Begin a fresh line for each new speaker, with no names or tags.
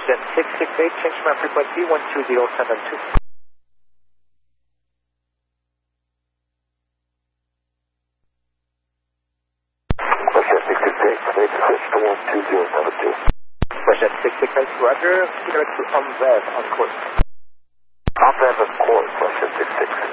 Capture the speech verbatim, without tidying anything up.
WestJet six six eight, change my frequency one two zero seven two.
WestJet six six eight, make the switch to one two zero seven two.
WestJet six six eight, roger, clear to on rev on course.
On rev on course, WestJet six six eight.